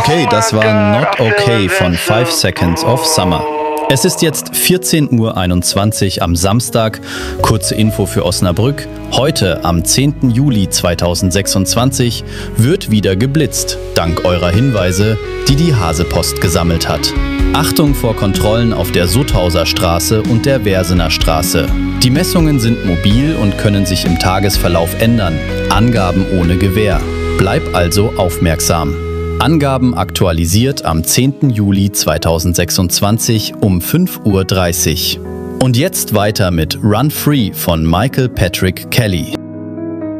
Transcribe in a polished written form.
Okay, das war Not Okay von 5 Seconds of Summer. Es ist jetzt 14:21 Uhr am Samstag. Kurze Info für Osnabrück. Heute, am 10. Juli 2026, wird wieder geblitzt, dank eurer Hinweise, die die Hasepost gesammelt hat. Achtung vor Kontrollen auf der Sutthauser Straße und der Wersener Straße. Die Messungen sind mobil und können sich im Tagesverlauf ändern. Angaben ohne Gewähr. Bleib also aufmerksam. Angaben aktualisiert am 10. Juli 2026 um 5:30 Uhr. Und jetzt weiter mit Run Free von Michael Patrick Kelly.